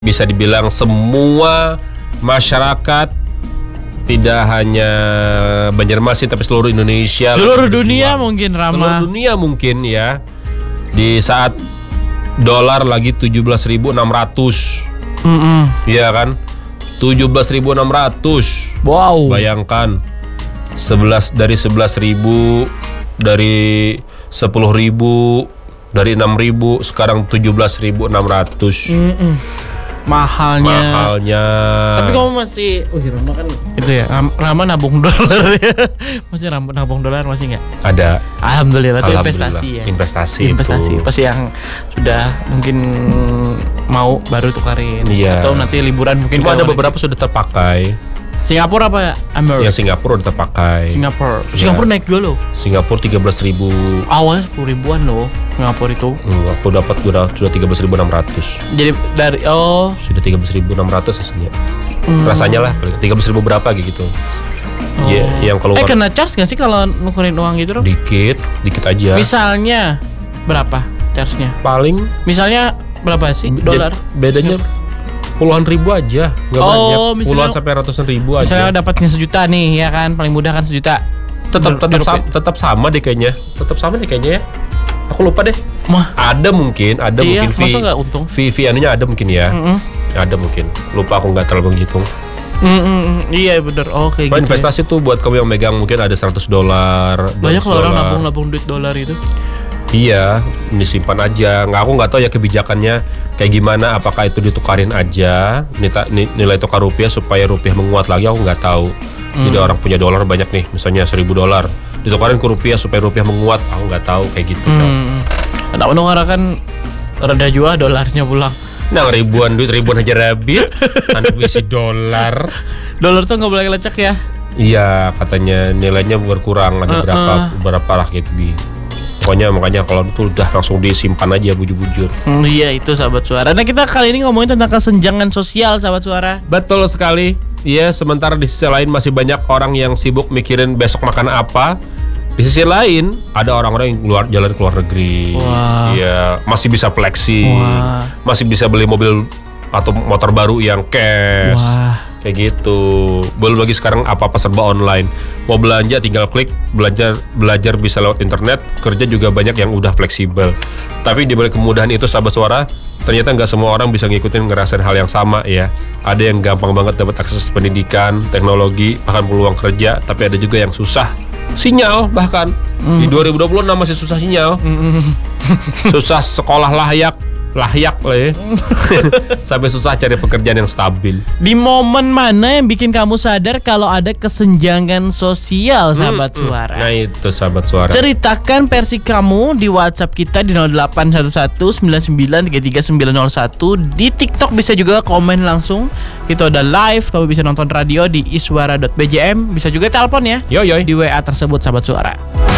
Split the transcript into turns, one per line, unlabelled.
Bisa dibilang semua masyarakat, tidak hanya Banjarmasin tapi seluruh Indonesia,
seluruh dunia mungkin Rama.
Seluruh dunia mungkin ya. Di saat dolar lagi 17.600. Iya kan? 17.600.
Wow.
Bayangkan 11 dari 11.000, dari 10.000, dari 6.000, sekarang 17.600. Mahalnya.
Tapi kamu masih, Rama kan itu ya, Rama nabung dolar ya. Masih nabung dolar masih nggak?
Ada.
Alhamdulillah, itu investasi ya.
Investasi.
Pas yang sudah mungkin mau baru tukarin.
Iya.
Atau nanti liburan mungkin.
Cuma ada beberapa sudah terpakai.
Singapura apa Amerika?
Yang Singapura udah terpakai.
Singapura naik juga loh.
Singapura 13.000.
Awalnya 10.000-an loh Singapura itu.
Aku dapat sudah 13.600.
Jadi dari
sudah 13.600 hasilnya. Rasanya lah 13.000 berapa gitu. Iya, yang keluar.
Kena charge nggak sih kalau nukerin uang gitu dong?
Dikit aja.
Misalnya berapa charge-nya?
Paling
misalnya berapa sih dolar?
Bedanya puluhan ribu aja, nggak banyak. Puluhan sampai ratusan ribu aja.
Misalnya dapatnya sejuta nih, ya kan? Paling mudah kan sejuta.
Tetap sama deh kayaknya. Ya. Aku lupa deh. Ada mungkin
masa nggak untung?
Fee anunya ada mungkin ya. Ada mungkin. Lupa, aku nggak terlalu menghitung.
Iya bener. Oke. Gitu
investasi tuh buat kamu yang megang mungkin ada $100.
Banyak loh orang nabung duit dolar itu.
Iya, disimpan aja. Aku nggak tahu ya kebijakannya kayak gimana. Apakah itu ditukarin aja nilai tukar rupiah supaya rupiah menguat lagi? Aku nggak tahu. Jadi orang punya dolar banyak nih, misalnya $1.000, ditukarin ke rupiah supaya rupiah menguat. Aku nggak tahu kayak gitu.
Nah, orang kan rada jua dolarnya pulang.
Nah, ribuan aja rabit. Anak isi dolar.
Dolar tuh nggak boleh lecek ya?
Iya, katanya nilainya berkurang. Ada berapa lah gitu di. Pokoknya makanya kalau itu udah langsung disimpan aja bujur-bujur.
Iya itu sahabat suara. Nah kita kali ini ngomongin tentang kesenjangan sosial sahabat suara.
Betul sekali. Iya, sementara di sisi lain masih banyak orang yang sibuk mikirin besok makan apa. Di sisi lain ada orang-orang yang jalan ke luar negeri. Iya, masih bisa flexi. Masih bisa beli mobil atau motor baru yang cash. Kayak gitu. Belum lagi sekarang apa-apa serba online. Mau belanja tinggal klik, belajar bisa lewat internet, kerja juga banyak yang udah fleksibel. Tapi di balik kemudahan itu sahabat suara, ternyata nggak semua orang bisa ngerasain hal yang sama ya. Ada yang gampang banget dapat akses pendidikan, teknologi, bahkan peluang kerja, tapi ada juga yang susah. Sinyal bahkan di 2026 masih susah sinyal. Susah sekolah layak lah ya. Sampai susah cari pekerjaan yang stabil.
Di momen mana yang bikin kamu sadar kalau ada kesenjangan sosial sahabat suara?
Nah itu sahabat suara.
Ceritakan versi kamu di WhatsApp kita di 081199339901. Di TikTok bisa juga komen langsung. Kita udah live. Kamu bisa nonton radio di iswara.bjm. Bisa juga telepon ya.
Yo.
Di WA tersebut sahabat suara.